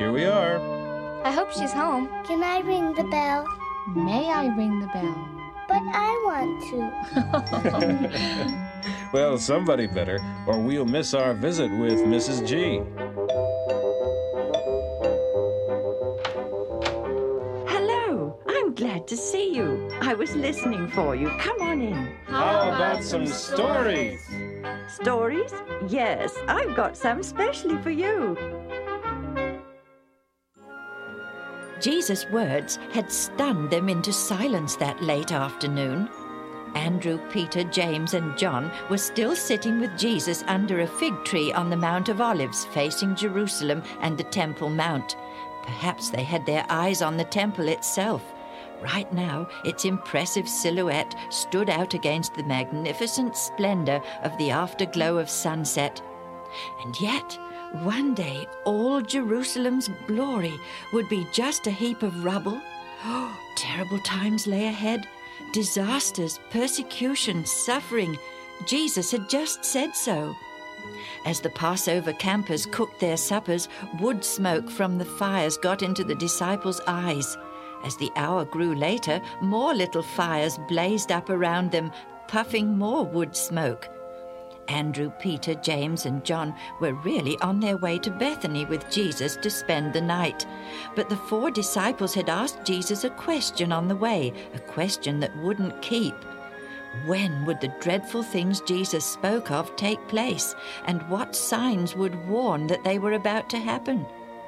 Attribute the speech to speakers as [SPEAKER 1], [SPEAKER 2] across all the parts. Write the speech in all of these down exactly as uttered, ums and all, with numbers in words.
[SPEAKER 1] Here we are.
[SPEAKER 2] I hope she's home.
[SPEAKER 3] Can I ring the bell?
[SPEAKER 2] May I ring the bell?
[SPEAKER 3] But I want to.
[SPEAKER 1] Well, somebody better, or we'll miss our visit with Missus G.
[SPEAKER 4] Hello, I'm glad to see you. I was listening for you. Come on in.
[SPEAKER 1] How about some stories?
[SPEAKER 4] Stories? Yes, I've got some specially for you. Jesus' words had stunned them into silence that late afternoon. Andrew, Peter, James, and John were still sitting with Jesus under a fig tree on the Mount of Olives, facing Jerusalem and the Temple Mount. Perhaps they had their eyes on the temple itself. Right now, its impressive silhouette stood out against the magnificent splendor of the afterglow of sunset. And yet, one day, all Jerusalem's glory would be just a heap of rubble. Oh, terrible times lay ahead. Disasters, persecution, suffering. Jesus had just said so. As the Passover campers cooked their suppers, wood smoke from the fires got into the disciples' eyes. As the hour grew later, more little fires blazed up around them, puffing more wood smoke. Andrew, Peter, James, and John were really on their way to Bethany with Jesus to spend the night. But the four disciples had asked Jesus a question on the way, a question that wouldn't keep. When would the dreadful things Jesus spoke of take place, and what signs would warn that they were about to happen?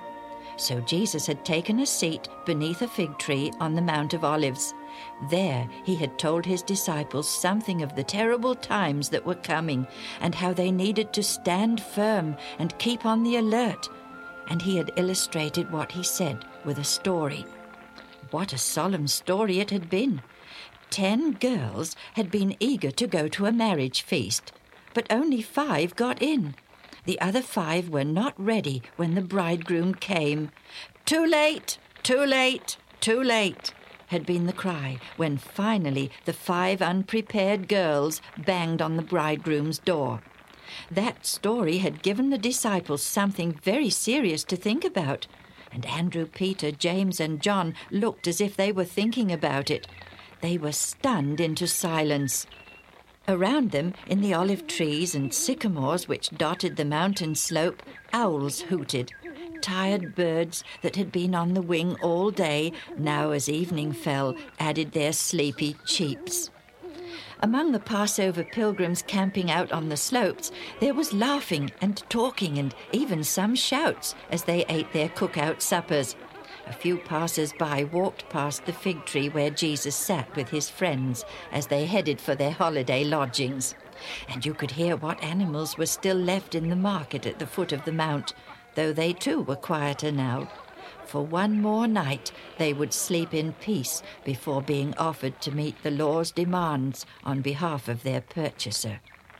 [SPEAKER 4] So Jesus had taken a seat beneath a fig tree on the Mount of Olives. There he had told his disciples something of the terrible times that were coming and how they needed to stand firm and keep on the alert. And he had illustrated what he said with a story. What a solemn story it had been. Ten girls had been eager to go to a marriage feast, but only five got in. The other five were not ready when the bridegroom came. "Too late, too late, too late," had been the cry when finally the five unprepared girls banged on the bridegroom's door. That story had given the disciples something very serious to think about, and Andrew, Peter, James, and John looked as if they were thinking about it. They were stunned into silence. Around them, in the olive trees and sycamores which dotted the mountain slope, owls hooted. Tired birds that had been on the wing all day, now as evening fell, added their sleepy cheeps. Among the Passover pilgrims camping out on the slopes, there was laughing and talking and even some shouts as they ate their cookout suppers. A few passers-by walked past the fig tree where Jesus sat with his friends as they headed for their holiday lodgings. And you could hear what animals were still left in the market at the foot of the mount, though they too were quieter now. For one more night they would sleep in peace before being offered to meet the law's demands on behalf of their purchaser.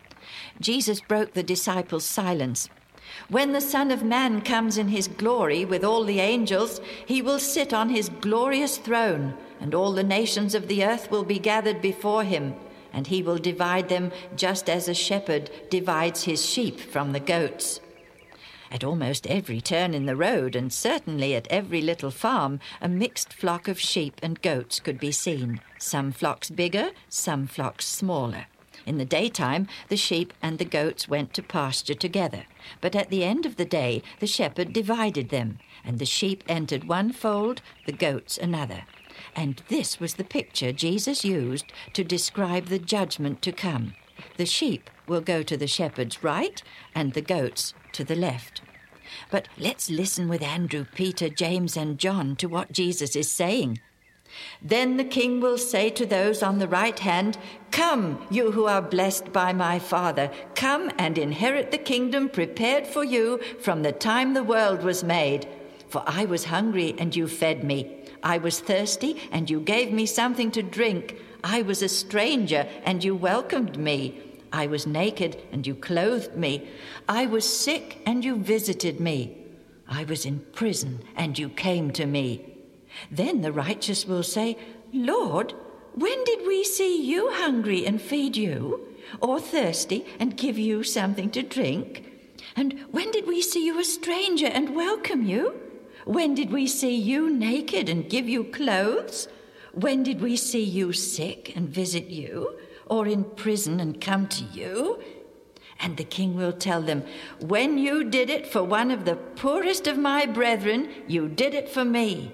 [SPEAKER 4] Jesus broke the disciples' silence. "When the Son of Man comes in his glory with all the angels, he will sit on his glorious throne, and all the nations of the earth will be gathered before him, and he will divide them just as a shepherd divides his sheep from the goats." At almost every turn in the road, and certainly at every little farm, a mixed flock of sheep and goats could be seen, some flocks bigger, some flocks smaller. In the daytime, the sheep and the goats went to pasture together, but at the end of the day, the shepherd divided them, and the sheep entered one fold, the goats another. And this was the picture Jesus used to describe the judgment to come. The sheep will go to the shepherd's right, and the goats to the left. But let's listen with Andrew, Peter, James, and John to what Jesus is saying. "Then the king will say to those on the right hand, 'Come, you who are blessed by my Father, come and inherit the kingdom prepared for you from the time the world was made. For I was hungry, and you fed me. I was thirsty, and you gave me something to drink. I was a stranger, and you welcomed me. I was naked, and you clothed me. I was sick, and you visited me. I was in prison, and you came to me.' Then the righteous will say, 'Lord, when did we see you hungry and feed you, or thirsty and give you something to drink? And when did we see you a stranger and welcome you, When did we see you naked and give you clothes? When did we see you sick and visit you, or in prison and come to you?" And the king will tell them, "When you did it for one of the poorest of my brethren, you did it for me."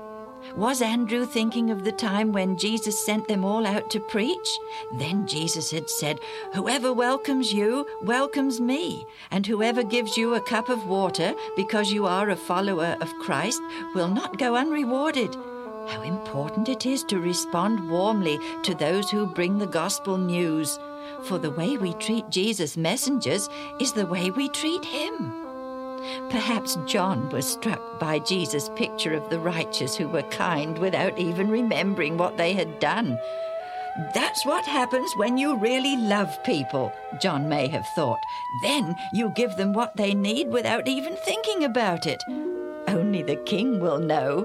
[SPEAKER 4] Was Andrew thinking of the time when Jesus sent them all out to preach? Then Jesus had said, "Whoever welcomes you welcomes me, and whoever gives you a cup of water because you are a follower of Christ will not go unrewarded." How important it is to respond warmly to those who bring the gospel news, for the way we treat Jesus' messengers is the way we treat him. Perhaps John was struck by Jesus' picture of the righteous who were kind without even remembering what they had done. That's what happens when you really love people, John may have thought. Then you give them what they need without even thinking about it. Only the king will know.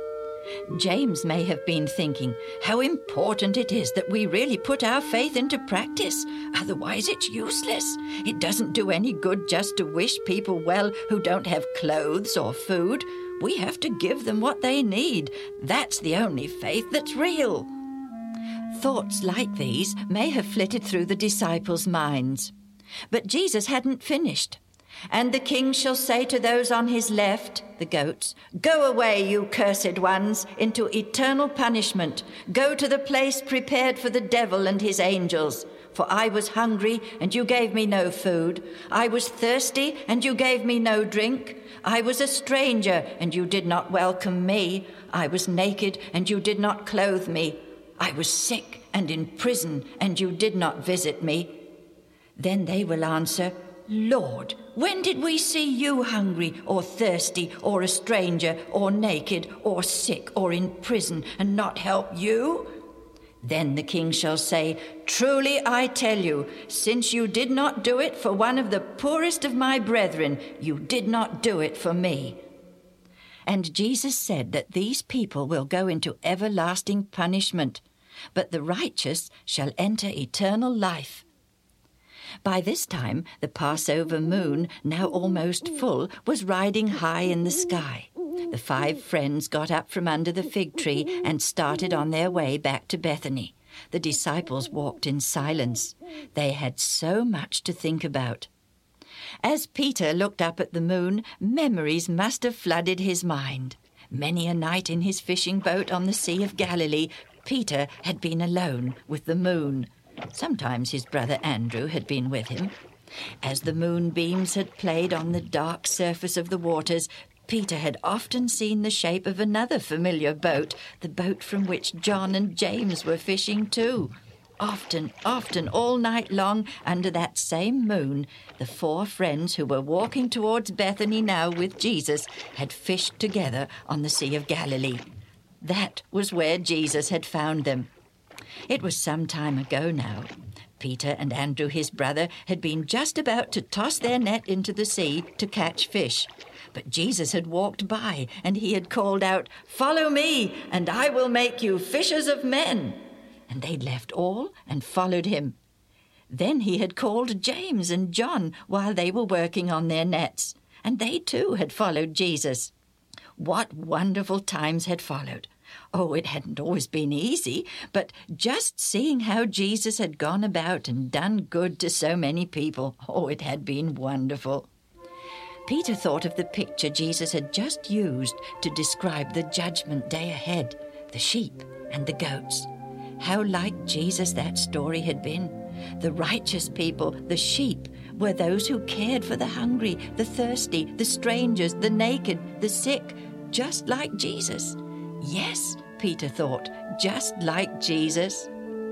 [SPEAKER 4] James may have been thinking how important it is that we really put our faith into practice. Otherwise, it's useless. It doesn't do any good just to wish people well who don't have clothes or food. We have to give them what they need. That's the only faith that's real. Thoughts like these may have flitted through the disciples' minds. But Jesus hadn't finished. "And the king shall say to those on his left," the goats, "Go away, you cursed ones, into eternal punishment. Go to the place prepared for the devil and his angels. For I was hungry, and you gave me no food. I was thirsty, and you gave me no drink. I was a stranger, and you did not welcome me. I was naked, and you did not clothe me. I was sick and in prison, and you did not visit me." Then they will answer, "Lord, when did we see you hungry or thirsty or a stranger or naked or sick or in prison and not help you?" Then the king shall say, "Truly I tell you, since you did not do it for one of the poorest of my brethren, you did not do it for me." And Jesus said that these people will go into everlasting punishment, but the righteous shall enter eternal life. By this time, the Passover moon, now almost full, was riding high in the sky. The five friends got up from under the fig tree and started on their way back to Bethany. The disciples walked in silence. They had so much to think about. As Peter looked up at the moon, memories must have flooded his mind. Many a night in his fishing boat on the Sea of Galilee, Peter had been alone with the moon. Sometimes his brother Andrew had been with him. As the moonbeams had played on the dark surface of the waters, Peter had often seen the shape of another familiar boat, the boat from which John and James were fishing too. Often, often, all night long, under that same moon, the four friends who were walking towards Bethany now with Jesus had fished together on the Sea of Galilee. That was where Jesus had found them. It was some time ago now. Peter and Andrew, his brother, had been just about to toss their net into the sea to catch fish. But Jesus had walked by, and he had called out, "Follow me, and I will make you fishers of men." And they'd left all and followed him. Then he had called James and John while they were working on their nets, and they too had followed Jesus. What wonderful times had followed. Oh, it hadn't always been easy, but just seeing how Jesus had gone about and done good to so many people, oh, it had been wonderful. Peter thought of the picture Jesus had just used to describe the judgment day ahead, the sheep and the goats. How like Jesus that story had been. The righteous people, the sheep, were those who cared for the hungry, the thirsty, the strangers, the naked, the sick, just like Jesus. Yes, Peter thought, just like Jesus.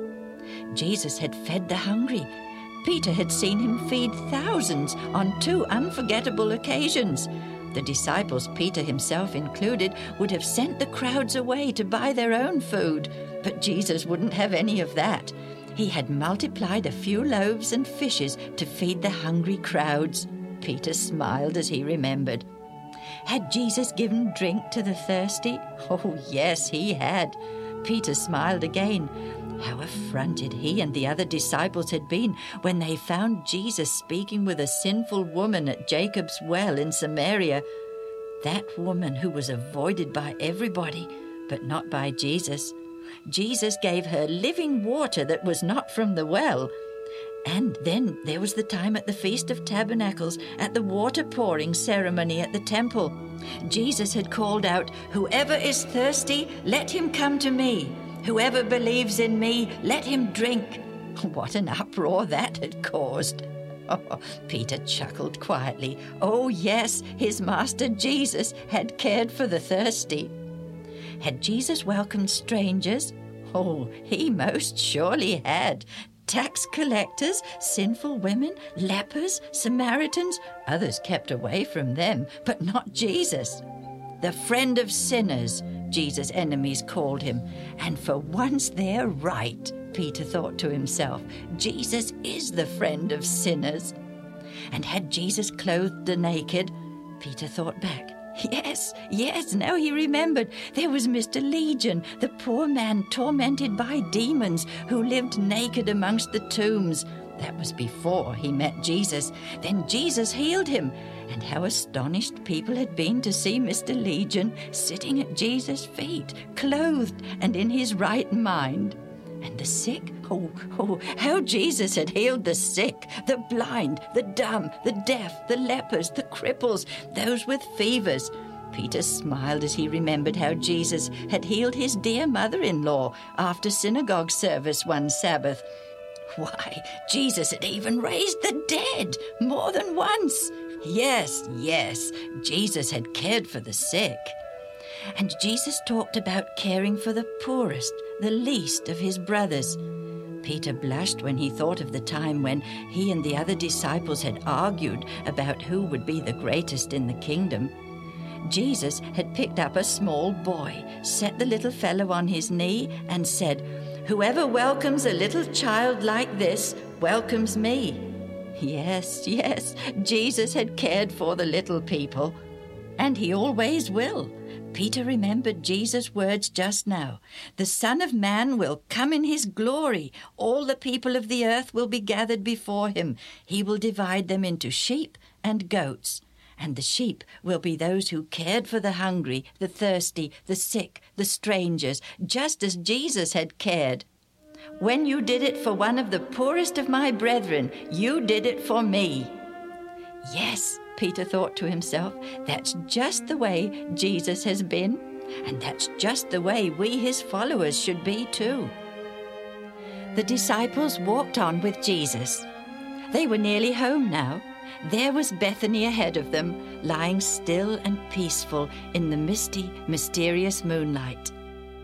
[SPEAKER 4] Jesus had fed the hungry. Peter had seen him feed thousands on two unforgettable occasions. The disciples, Peter himself included, would have sent the crowds away to buy their own food, but Jesus wouldn't have any of that. He had multiplied a few loaves and fishes to feed the hungry crowds. Peter smiled as he remembered. Had Jesus given drink to the thirsty? Oh, yes, he had. Peter smiled again. How affronted he and the other disciples had been when they found Jesus speaking with a sinful woman at Jacob's well in Samaria. That woman who was avoided by everybody, but not by Jesus. Jesus gave her living water that was not from the well. And then there was the time at the Feast of Tabernacles, at the water-pouring ceremony at the temple. Jesus had called out, "Whoever is thirsty, let him come to me. Whoever believes in me, let him drink." What an uproar that had caused. Oh, Peter chuckled quietly. Oh, yes, his master Jesus had cared for the thirsty. Had Jesus welcomed strangers? Oh, he most surely had. Tax collectors, sinful women, lepers, Samaritans, others kept away from them, but not Jesus. The friend of sinners, Jesus' enemies called him. And for once they're right, Peter thought to himself. Jesus is the friend of sinners. And had Jesus clothed the naked? Peter thought back. Yes, yes, now he remembered. There was Mister Legion, the poor man tormented by demons who lived naked amongst the tombs. That was before he met Jesus. Then Jesus healed him. And how astonished people had been to see Mister Legion sitting at Jesus' feet, clothed and in his right mind. And the sick? Oh, oh, how Jesus had healed the sick, the blind, the dumb, the deaf, the lepers, the cripples, those with fevers. Peter smiled as he remembered how Jesus had healed his dear mother-in-law after synagogue service one Sabbath. Why, Jesus had even raised the dead more than once. Yes, yes, Jesus had cared for the sick. And Jesus talked about caring for the poorest, the least of his brothers. Peter blushed when he thought of the time when he and the other disciples had argued about who would be the greatest in the kingdom. Jesus had picked up a small boy, set the little fellow on his knee, and said, "Whoever welcomes a little child like this welcomes me." Yes, yes, Jesus had cared for the little people, and he always will. Peter remembered Jesus' words just now. The Son of Man will come in his glory. All the people of the earth will be gathered before him. He will divide them into sheep and goats. And the sheep will be those who cared for the hungry, the thirsty, the sick, the strangers, just as Jesus had cared. When you did it for one of the poorest of my brethren, you did it for me. Yes, Peter thought to himself, that's just the way Jesus has been, and that's just the way we, his followers, should be too. The disciples walked on with Jesus. They were nearly home now. There was Bethany ahead of them, lying still and peaceful in the misty, mysterious moonlight.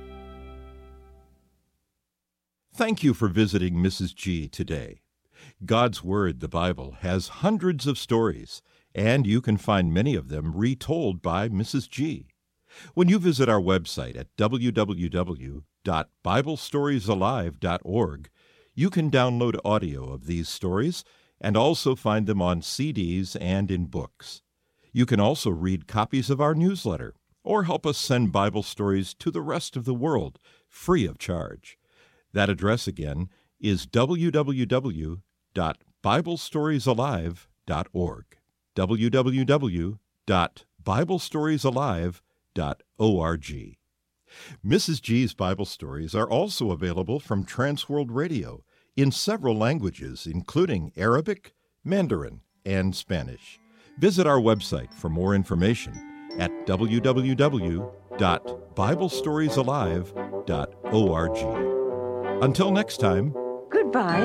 [SPEAKER 5] Thank you for visiting Missus G today. God's Word, the Bible, has hundreds of stories, and you can find many of them retold by Missus G. When you visit our website at w w w dot bible stories alive dot org, you can download audio of these stories and also find them on C Ds and in books. You can also read copies of our newsletter or help us send Bible stories to the rest of the world free of charge. That address again is w w w dot bible stories alive dot org. w w w dot bible stories alive dot org. Missus G's Bible stories are also available from Transworld Radio in several languages, including Arabic, Mandarin, and Spanish. Visit our website for more information at w w w dot bible stories alive dot org. Until next time,
[SPEAKER 4] Goodbye